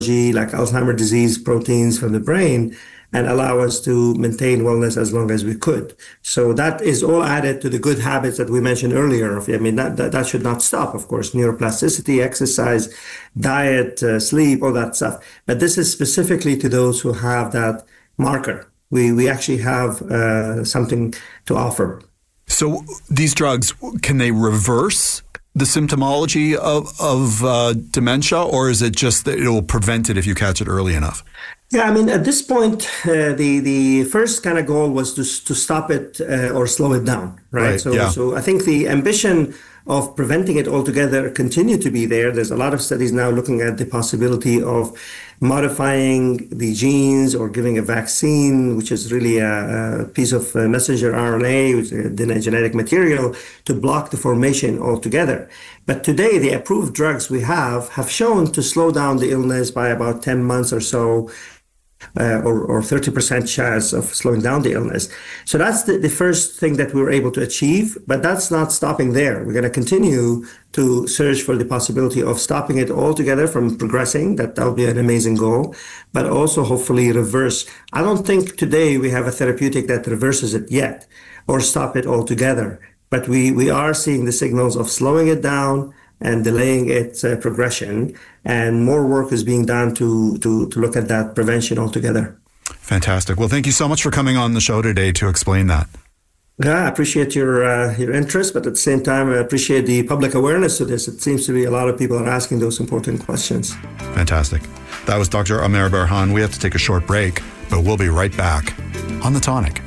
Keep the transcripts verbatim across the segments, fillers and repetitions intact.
like Alzheimer's disease proteins from the brain and allow us to maintain wellness as long as we could. So that is all added to the good habits that we mentioned earlier. I mean, that, that, that should not stop, of course, neuroplasticity, exercise, diet, uh, sleep, all that stuff. But this is specifically to those who have that marker. We, we actually have uh, something to offer. So these drugs, can they reverse the symptomology of, of uh, dementia, or is it just that it will prevent it if you catch it early enough? Yeah, I mean, at this point, uh, the the first kind of goal was to to stop it uh, or slow it down, right? Right, so, yeah. so I think the ambition of preventing it altogether continue to be there. There's a lot of studies now looking at the possibility of modifying the genes or giving a vaccine, which is really a, a piece of uh, messenger R N A, which is a genetic material, to block the formation altogether. But today, the approved drugs we have have shown to slow down the illness by about ten months or so. Uh, or, or thirty percent chance of slowing down the illness. So that's the, the first thing that we were able to achieve, but that's not stopping there. We're going to continue to search for the possibility of stopping it altogether from progressing. That that'll be an amazing goal, but also hopefully reverse. I don't think today we have a therapeutic that reverses it yet or stop it altogether, but we, we are seeing the signals of slowing it down and delaying its uh, progression. And more work is being done to, to, to look at that prevention altogether. Fantastic. Well, thank you so much for coming on the show today to explain that. Yeah, I appreciate your uh, your interest, but at the same time, I appreciate the public awareness to this. It seems to be a lot of people are asking those important questions. Fantastic. That was Doctor Amer Berhan. We have to take a short break, but we'll be right back on The Tonic.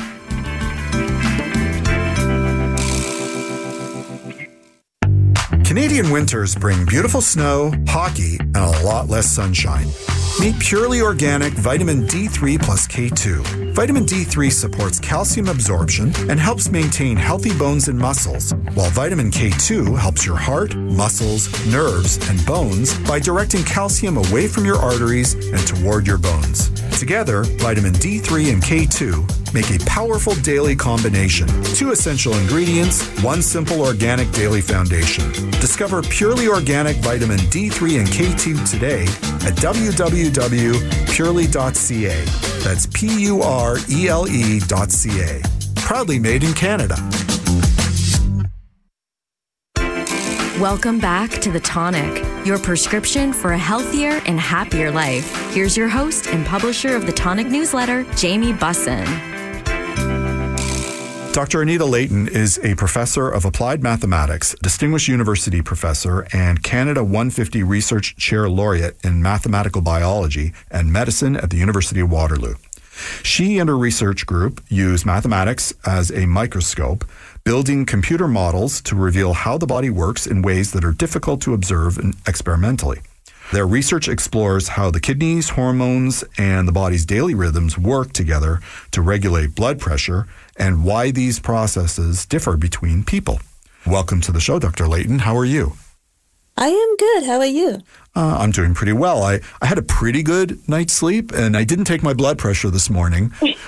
Canadian winters bring beautiful snow, hockey, and a lot less sunshine. Meet Purely Organic Vitamin D three plus K two. Vitamin D three supports calcium absorption and helps maintain healthy bones and muscles, while Vitamin K two helps your heart, muscles, nerves, and bones by directing calcium away from your arteries and toward your bones. Together, Vitamin D three and K two make a powerful daily combination. Two essential ingredients, one simple organic daily foundation. Discover Purely Organic Vitamin D three and K two today at w w w dot purely dot c a. That's P U R E L E dot C A. Proudly made in Canada. Welcome back to The Tonic, your prescription for a healthier and happier life. Here's your host and publisher of The Tonic newsletter, Jamie Bussin. Doctor Anita Layton is a professor of applied mathematics, distinguished university professor, and Canada one fifty Research Chair Laureate in mathematical biology and medicine at the University of Waterloo. She and her research group use mathematics as a microscope, building computer models to reveal how the body works in ways that are difficult to observe experimentally. Their research explores how the kidneys, hormones, and the body's daily rhythms work together to regulate blood pressure and why these processes differ between people. Welcome to the show, Doctor Layton. How are you? I am good. How are you? Uh, I'm doing pretty well. I, I had a pretty good night's sleep, and I didn't take my blood pressure this morning.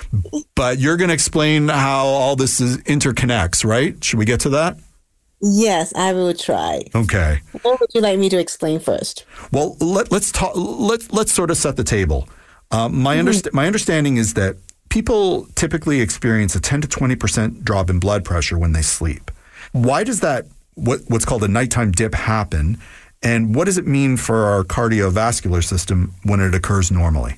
But you're going to explain how all this is, interconnects, right? Should we get to that? Yes, I will try. Okay. What would you like me to explain first? Well, let, let's talk. Let, let's sort of set the table. Um, my, mm-hmm. underst- my understanding is that people typically experience a ten to twenty percent drop in blood pressure when they sleep. Why does that, what, what's called a nighttime dip, happen? And what does it mean for our cardiovascular system when it occurs normally?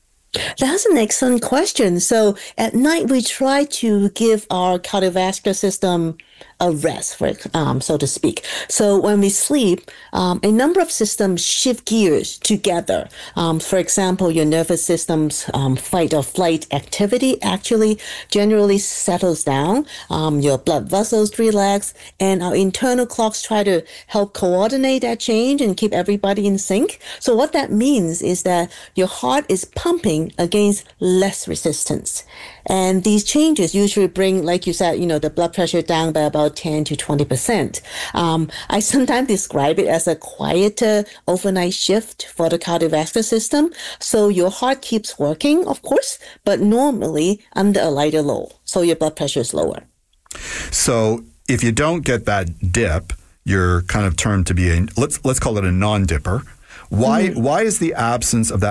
That's an excellent question. So at night, we try to give our cardiovascular system a rest, for, um, so to speak. So when we sleep, um, a number of systems shift gears together. Um, for example, your nervous system's um, fight or flight activity actually generally settles down. Um, your blood vessels relax, and our internal clocks try to help coordinate that change and keep everybody in sync. So what that means is that your heart is pumping against less resistance. And these changes usually bring, like you said, you know, the blood pressure down by about ten to twenty percent. Um, I sometimes describe it as a quieter overnight shift for the cardiovascular system. So your heart keeps working, of course, but normally under a lighter load. So your blood pressure is lower. So if you don't get that dip, you're kind of termed to be a, let's let's call it a non-dipper. Why mm-hmm. why is the absence of that